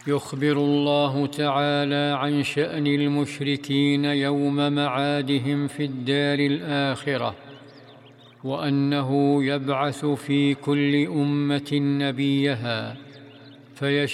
يخبر الله تعالى عن شأن المشركين يوم معادهم في الدار الآخرة، وأنه يبعث في كل أمة نبيها